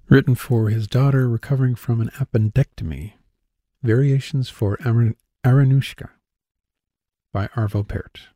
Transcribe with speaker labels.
Speaker 1: Written for his daughter recovering from an appendectomy. Variations for Aranushka by Arvo Pärt.